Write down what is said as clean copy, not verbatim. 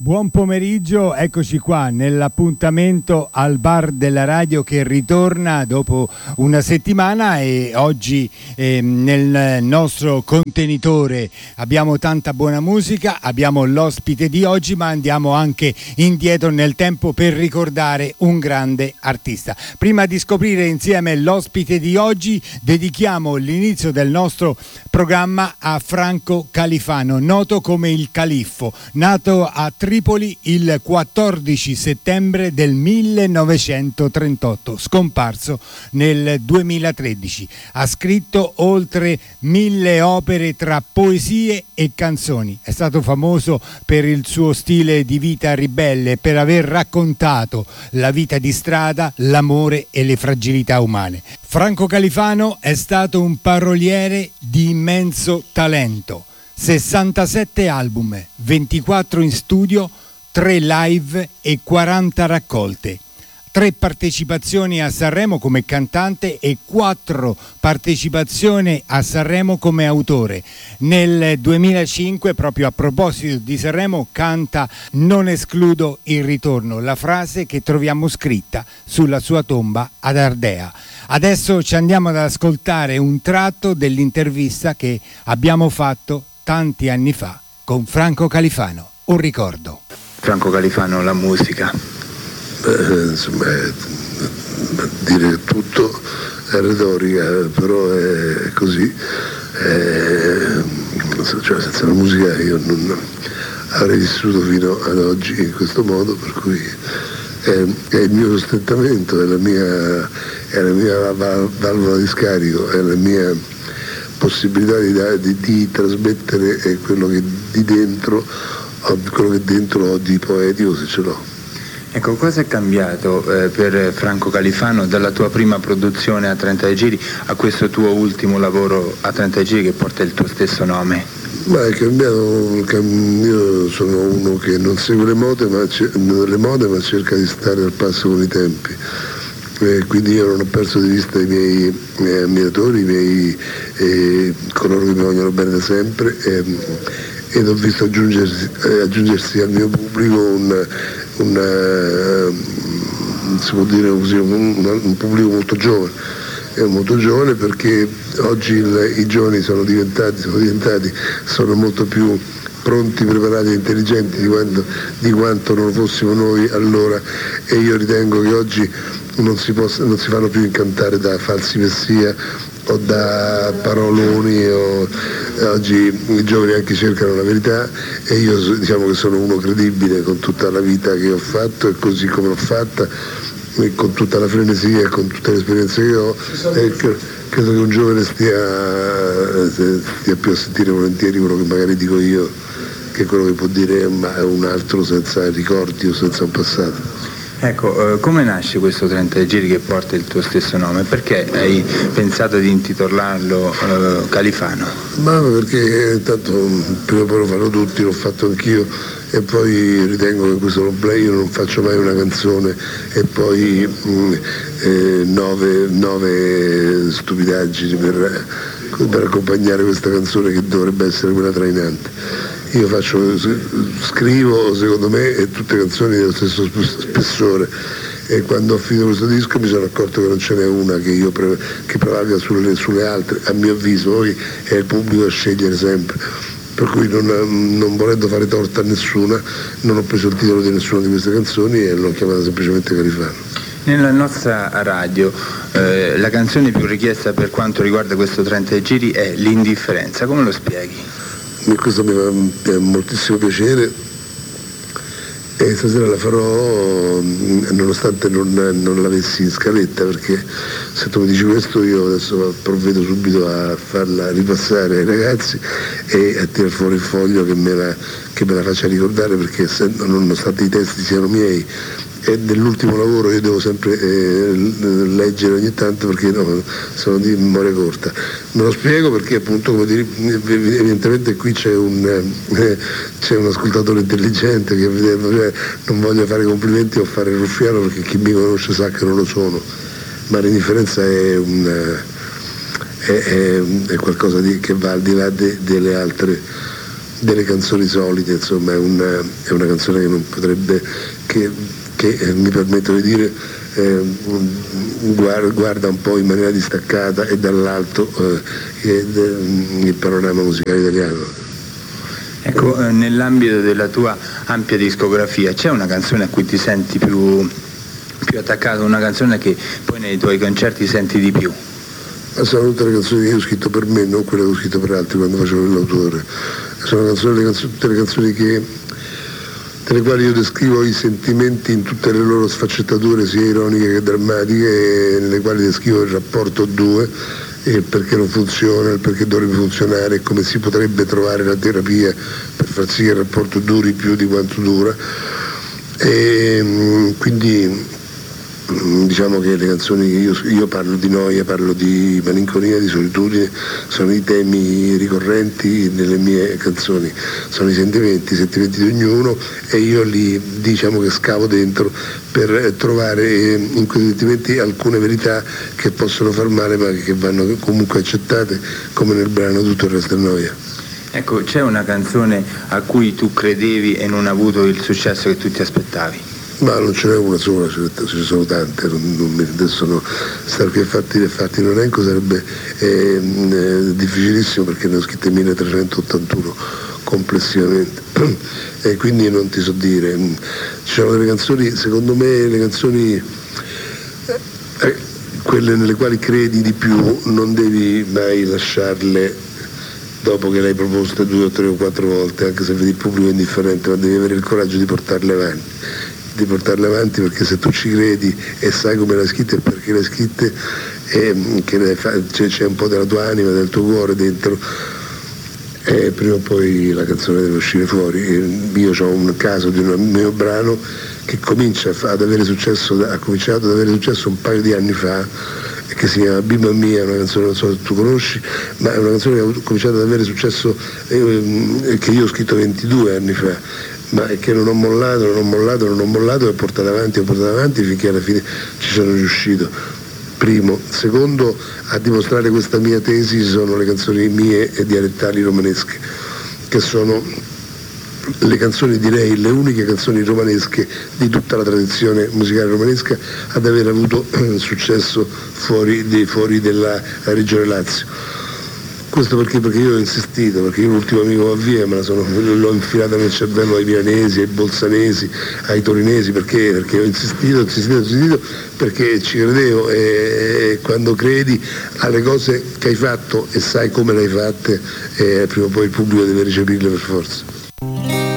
Buon pomeriggio, eccoci qua nell'appuntamento al bar della radio che ritorna dopo una settimana e oggi nel nostro contenitore abbiamo tanta buona musica, abbiamo l'ospite di oggi, ma andiamo anche indietro nel tempo per ricordare un grande artista. Prima di scoprire insieme l'ospite di oggi dedichiamo l'inizio del nostro programma a Franco Califano, noto come il Califfo, nato a Tripoli il 14 settembre del 1938, scomparso nel 2013. Ha scritto oltre 1000 opere tra poesie e canzoni. È stato famoso per il suo stile di vita ribelle, per aver raccontato la vita di strada, l'amore e le fragilità umane. Franco Califano è stato un paroliere di immenso talento. 67 album, 24 in studio, 3 live e 40 raccolte. 3 partecipazioni a Sanremo come cantante e 4 partecipazioni a Sanremo come autore. Nel 2005, proprio a proposito di Sanremo, canta "Non escludo il ritorno", la frase che troviamo scritta sulla sua tomba ad Ardea. Adesso ci andiamo ad ascoltare un tratto dell'intervista che abbiamo fatto tanti anni fa con Franco Califano. Un ricordo. Franco Califano, la musica. Insomma, dire tutto è retorica, però è così. Cioè, senza la musica io non avrei vissuto fino ad oggi in questo modo, per cui è il mio sostentamento, è la mia valvola di scarico, è la mia possibilità di trasmettere quello che dentro ho di poetico, se ce l'ho. Ecco, cosa è cambiato per Franco Califano dalla tua prima produzione a 30 giri a questo tuo ultimo lavoro a 30 giri che porta il tuo stesso nome? Ma è cambiato, io sono uno che non segue le mode ma cerca di stare al passo con i tempi. Quindi io non ho perso di vista i miei ammiratori, coloro che mi vogliono bene da sempre, ed ho visto aggiungersi al mio pubblico si può dire così, un pubblico molto giovane. È molto giovane perché oggi i giovani sono molto più pronti, preparati e intelligenti di quanto non lo fossimo noi allora, e io ritengo che oggi non si fanno più incantare da falsi messia o da paroloni, oggi i giovani anche cercano la verità, e io diciamo che sono uno credibile con tutta la vita che ho fatto e così come l'ho fatta, e con tutta la frenesia e con tutte le esperienze che ho, e credo che un giovane stia più a sentire volentieri quello che magari dico io che quello che può dire un altro senza ricordi o senza un passato. Ecco, come nasce questo 30 giri che porta il tuo stesso nome? Perché hai pensato di intitolarlo Califano? Ma perché tanto prima o poi lo fanno tutti, l'ho fatto anch'io, e poi ritengo che questo long play io non faccio mai una canzone e poi 9 stupidaggini per accompagnare questa canzone che dovrebbe essere quella trainante. Io scrivo, secondo me, tutte canzoni dello stesso spessore, e quando ho finito questo disco mi sono accorto che non ce n'è una che prevalga sulle altre, a mio avviso. Poi è il pubblico a scegliere sempre, per cui non volendo fare torta a nessuna, non ho preso il titolo di nessuna di queste canzoni e l'ho chiamata semplicemente Califano. Nella nostra radio la canzone più richiesta per quanto riguarda questo 30 giri è L'indifferenza. Come lo spieghi? Questo mi fa moltissimo piacere, e stasera la farò nonostante non l'avessi in scaletta, perché se tu mi dici questo io adesso provvedo subito a farla ripassare ai ragazzi e a tirar fuori il foglio che me la faccia ricordare, perché nonostante i testi siano miei e dell'ultimo lavoro io devo sempre leggere ogni tanto, perché sono di memoria corta. Me lo spiego perché appunto, come dire, evidentemente qui c'è un ascoltatore intelligente che non voglio fare complimenti o fare il ruffiano, perché chi mi conosce sa che non lo sono, ma l'indifferenza è qualcosa che va al di là delle altre delle canzoni solite, insomma è una canzone che non potrebbe, che mi permetto di dire, guarda un po' in maniera distaccata e dall'alto il panorama musicale italiano. Ecco, nell'ambito della tua ampia discografia c'è una canzone a cui ti senti più attaccato, una canzone che poi nei tuoi concerti senti di più? Sono tutte le canzoni che io ho scritto per me, non quelle che ho scritto per altri quando facevo l'autore. Sono tutte le canzoni delle quali io descrivo i sentimenti in tutte le loro sfaccettature, sia ironiche che drammatiche, e nelle quali descrivo il rapporto due, il perché non funziona, il perché dovrebbe funzionare, come si potrebbe trovare la terapia per far sì che il rapporto duri più di quanto dura. E quindi diciamo che le canzoni che io parlo di noia, parlo di malinconia, di solitudine, sono i temi ricorrenti nelle mie canzoni, sono i sentimenti di ognuno, e io li, diciamo che scavo dentro per trovare in quei sentimenti alcune verità che possono far male ma che vanno comunque accettate, come nel brano Tutto il resto è noia. Ecco, c'è una canzone a cui tu credevi e non ha avuto il successo che tu ti aspettavi? Ma non ce n'è una sola, ce ne sono tante, adesso no, stare qui a farti un elenco sarebbe difficilissimo, perché ne ho scritte 1381 complessivamente e quindi non ti so dire. Ci sono delle canzoni, secondo me le canzoni quelle nelle quali credi di più non devi mai lasciarle dopo che le hai proposte 2 o 3 o 4 volte, anche se vedi il pubblico indifferente, ma devi avere il coraggio di portarle avanti, perché se tu ci credi e sai come le hai scritte e perché le hai scritte, c'è un po' della tua anima, del tuo cuore dentro, e prima o poi la canzone deve uscire fuori. Io ho un caso di un mio brano che ha cominciato ad avere successo un paio di anni fa, che si chiama Bimba Mia, una canzone, non so se tu conosci, ma è una canzone che ha cominciato ad avere successo che io ho scritto 22 anni fa, ma che non ho mollato e ho portato avanti finché alla fine ci sono riuscito. Primo. Secondo, a dimostrare questa mia tesi sono le canzoni mie e dialettali romanesche, che sono le canzoni, direi le uniche canzoni romanesche di tutta la tradizione musicale romanesca ad aver avuto successo fuori della regione Lazio. Questo perché io ho insistito, perché io l'ultimo amico va via, l'ho infilata nel cervello ai milanesi, ai bolzanesi, ai torinesi, perché ho insistito, perché ci credevo, e quando credi alle cose che hai fatto e sai come le hai fatte, prima o poi il pubblico deve recepirle per forza.